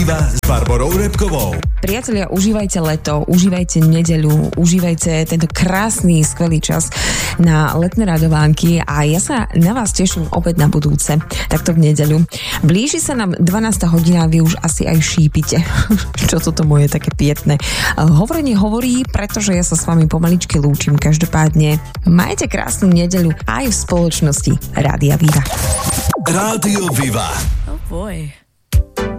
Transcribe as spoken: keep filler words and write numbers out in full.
Viva s Barborou Repkovou. Priatelia, užívajte leto, užívajte nedeľu, užívajte tento krásny, skvelý čas na letné radovánky a ja sa na vás teším opäť na budúce, takto v nedeľu. Blíži sa nám dvanásta hodina, vy už asi aj šípite. Čo toto moje také pietné. Hovorenie hovorí, pretože ja sa s vami pomaličky lúčim. Každopádne majte krásnu nedeľu aj v spoločnosti Rádia Viva. Rádio Viva. Oh boy.